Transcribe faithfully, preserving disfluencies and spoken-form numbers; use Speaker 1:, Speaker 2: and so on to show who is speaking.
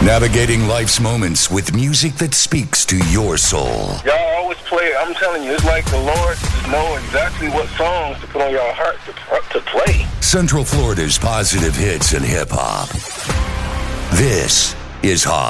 Speaker 1: Navigating life's moments with music that speaks to your soul.
Speaker 2: Y'all always play, I'm telling you, it's like the Lord just know exactly what songs to put on your heart to, to play.
Speaker 1: Central Florida's positive hits and hip-hop. This is Hot.